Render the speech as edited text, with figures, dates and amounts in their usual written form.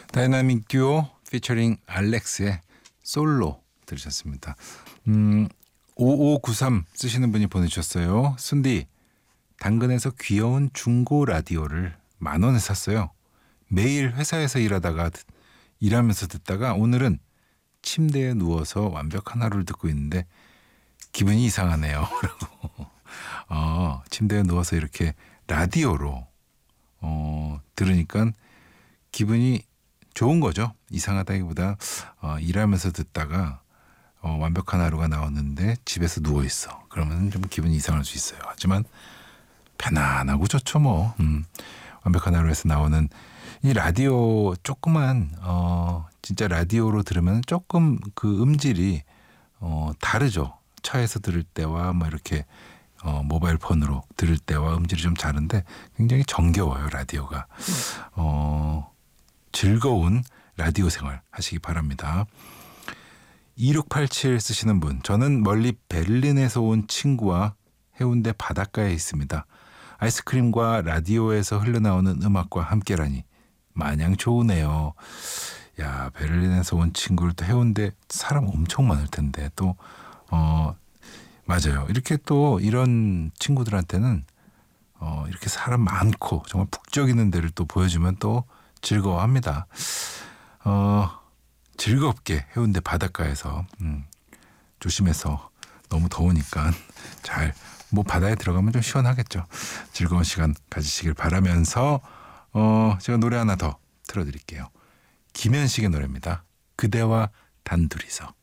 다이나믹 듀오 피처링 알렉스의 솔로 들으셨습니다. 5593 쓰시는 분이 보내주셨어요. 순디, 당근에서 귀여운 중고 라디오를 10,000원에 샀어요. 매일 회사에서 일하면서 듣다가 오늘은 침대에 누워서 완벽한 하루를 듣고 있는데 기분이 이상하네요. 라고. 침대에 누워서 이렇게 라디오로 들으니까 기분이 좋은 거죠. 이상하다기보다 일하면서 듣다가 완벽한 하루가 나왔는데 집에서 누워 있어. 그러면 좀 기분이 이상할 수 있어요. 하지만 편안하고 좋죠 뭐. 완벽한 하루에서 나오는 이 라디오 조그만 진짜 라디오로 들으면 조금 그 음질이 다르죠. 차에서 들을 때와 뭐 이렇게 모바일 폰으로 들을 때와 음질이 좀 다른데 굉장히 정겨워요 라디오가. 즐거운 라디오 생활 하시기 바랍니다. 2687 쓰시는 분, 저는 멀리 베를린에서 온 친구와 해운대 바닷가에 있습니다. 아이스크림과 라디오에서 흘러나오는 음악과 함께라니 마냥 좋으네요. 야, 베를린에서 온 친구를 또 해운대 사람 엄청 많을 텐데 또 맞아요. 이렇게 또 이런 친구들한테는 이렇게 사람 많고 정말 북적이는 데를 또 보여주면 또 즐거워합니다. 즐겁게 해운대 바닷가에서 조심해서 너무 더우니까 잘 뭐 바다에 들어가면 좀 시원하겠죠. 즐거운 시간 가지시길 바라면서 제가 노래 하나 더 틀어드릴게요. 김현식의 노래입니다. 그대와 단둘이서.